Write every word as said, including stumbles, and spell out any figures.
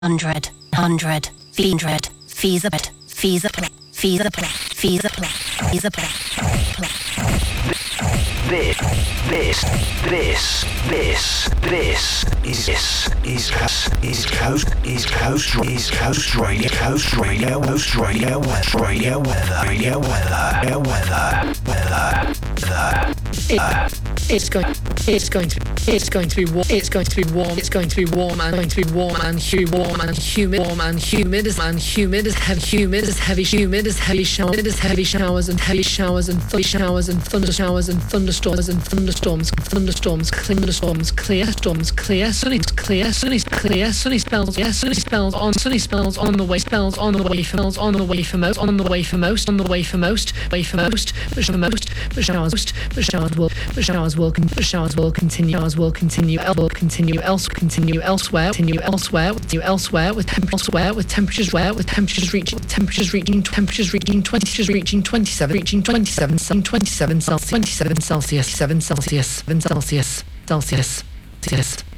hundred, hundred, hundred, feasible, feasible, feasible, feasible, feasible. This, this, this, this, this is this is is coast is coast is coast radio coast radio coast radio weather radio weather radio weather weather weather weather. It's going. It's going to. It's going to be warm. It's going to be warm. It's going to be warm and going to be warm and hu- warm and humid. Warm and humid as and humid as heavy. Humid as heavy. Humid as heavy showers. As heavy showers and heavy showers and thunder showers and thunder showers and thunderstorms and thunderstorms. Thunderstorms. Thunderstorms. Clear storms. Clear sunny. Clear sunny. Clear sunny spells. Yes, sunny spells on sunny spells on the way. Spells on the way for most. On the way for most. On the way for most. On the way for most. Way for most. But for most. But showers. But showers will. But showers will. But showers will continue. Showers will continue. El will continue. Else continue elsewhere. Continue elsewhere. Continue elsewhere with temp- elsewhere with temperatures where with temperatures reaching temperatures reaching temperatures reaching temperatures reaching twenty-seven reaching twenty-seven some twenty-seven Celsius twenty-seven Celsius seven Celsius seven Celsius Celsius Celsius.